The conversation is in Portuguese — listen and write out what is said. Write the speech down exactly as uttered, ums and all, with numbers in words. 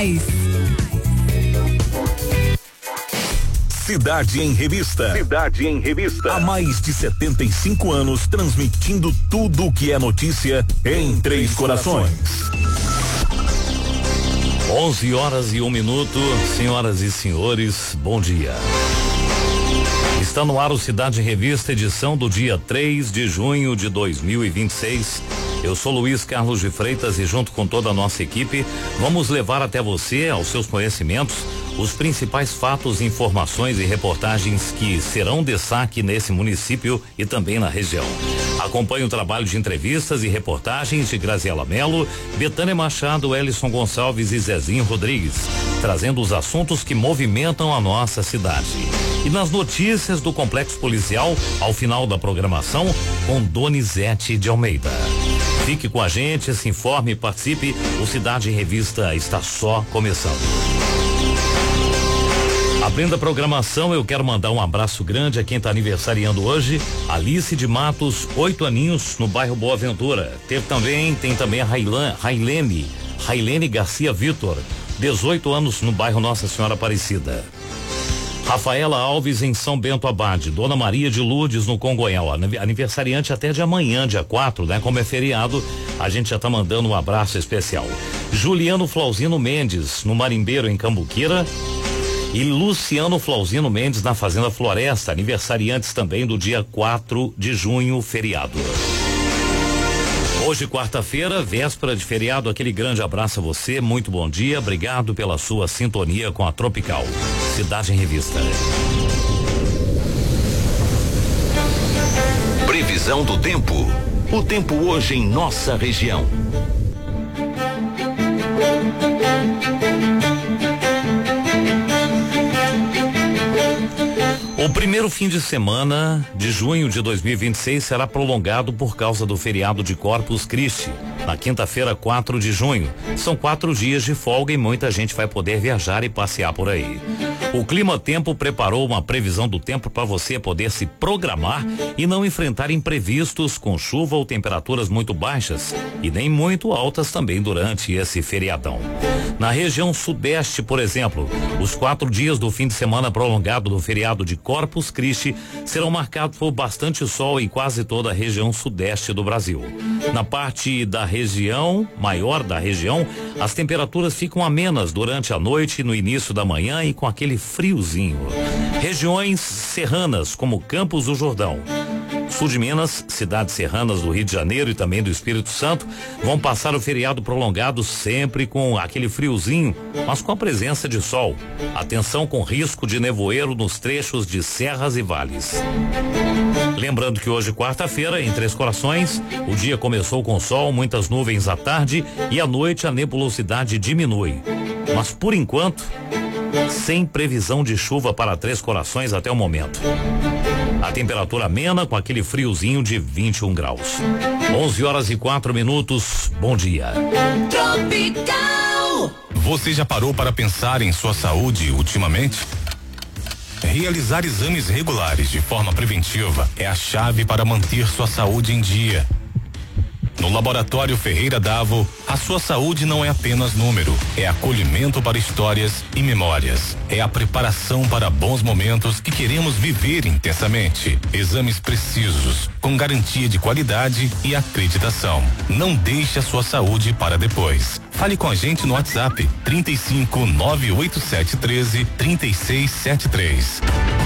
mais. Cidade em Revista. Cidade em Revista. Há mais de setenta e cinco anos transmitindo tudo o que é notícia em Três Corações. onze horas e um minuto, senhoras e senhores, bom dia. Está no ar o Cidade em Revista, edição do dia três de junho de dois mil e vinte e seis. Eu sou Luiz Carlos de Freitas e junto com toda a nossa equipe, vamos levar até você, aos seus conhecimentos, os principais fatos, informações e reportagens que serão destaque nesse município e também na região. Acompanhe o trabalho de entrevistas e reportagens de Graziela Melo, Betânia Machado, Elison Gonçalves e Zezinho Rodrigues, trazendo os assuntos que movimentam a nossa cidade. E nas notícias do Complexo Policial, ao final da programação, com Donizete de Almeida. Fique com a gente, se informe e participe. O Cidade em Revista está só começando. Abrindo a programação, eu quero mandar um abraço grande a quem está aniversariando hoje. Alice de Matos, oito aninhos, no bairro Boa Ventura. Teve também, tem também a Railan, Railene, Railene Garcia Vitor, dezoito anos, no bairro Nossa Senhora Aparecida. Rafaela Alves em São Bento Abade, Dona Maria de Lourdes no Congonhal, aniversariante até de amanhã, dia quatro, né? Como é feriado, a gente já tá mandando um abraço especial. Juliano Flauzino Mendes no Marimbeiro em Cambuquira e Luciano Flauzino Mendes na Fazenda Floresta, aniversariantes também do dia quatro de junho, feriado. Hoje, quarta-feira, véspera de feriado, aquele grande abraço a você, muito bom dia, obrigado pela sua sintonia com a Tropical. Cidade em Revista. Previsão do tempo. O tempo hoje em nossa região. O primeiro fim de semana de junho de dois mil e vinte e seis será prolongado por causa do feriado de Corpus Christi, na quinta-feira, quatro de junho. São quatro dias de folga e muita gente vai poder viajar e passear por aí. O Clima Tempo preparou uma previsão do tempo para você poder se programar e não enfrentar imprevistos com chuva ou temperaturas muito baixas e nem muito altas também durante esse feriadão. Na região sudeste, por exemplo, os quatro dias do fim de semana prolongado do feriado de Corpus Christi serão marcados por bastante sol em quase toda a região sudeste do Brasil. Na parte da região, maior da região, as temperaturas ficam amenas durante a noite e no início da manhã e com aquele friozinho. Regiões serranas, como Campos do Jordão, sul de Minas, cidades serranas do Rio de Janeiro e também do Espírito Santo, vão passar o feriado prolongado sempre com aquele friozinho, mas com a presença de sol. Atenção com risco de nevoeiro nos trechos de serras e vales. Lembrando que hoje, quarta-feira, em Três Corações, o dia começou com sol, muitas nuvens à tarde e à noite a nebulosidade diminui. Mas por enquanto, sem previsão de chuva para Três Corações até o momento. A temperatura amena com aquele friozinho de vinte e um graus. onze horas e quatro minutos. Bom dia. Tropical. Você já parou para pensar em sua saúde ultimamente? Realizar exames regulares de forma preventiva é a chave para manter sua saúde em dia. No Laboratório Ferreira Davo, a sua saúde não é apenas número, é acolhimento para histórias e memórias. É a preparação para bons momentos que queremos viver intensamente. Exames precisos, com garantia de qualidade e acreditação. Não deixe a sua saúde para depois. Fale com a gente no WhatsApp trinta e cinco, nove oito sete treze, trinta e seis setenta e três.